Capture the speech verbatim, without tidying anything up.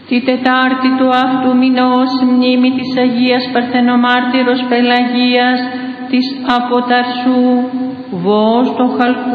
Τη Τετάρτη του αυτού μηνός μνήμη της Αγίας Παρθενομάρτυρος Πελαγίας της από Ταρσού, βόος των Χαλκού.